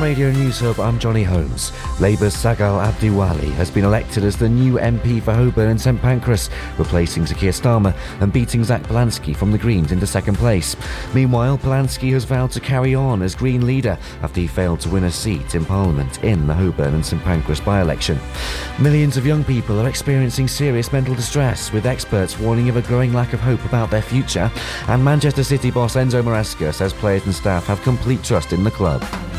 Radio News Hub, I'm Johnny Holmes. Labour's Sagal Abdiwali has been elected as the new MP for Holborn and St Pancras, replacing Sir Keir Starmer and beating Zach Polanski from the Greens into second place. Meanwhile, Polanski has vowed to carry on as Green leader after he failed to win a seat in Parliament in the Holborn and St Pancras by-election. Millions of young people are experiencing serious mental distress, with experts warning of a growing lack of hope about their future, and Manchester City boss Enzo Maresca says players and staff have complete trust in the club.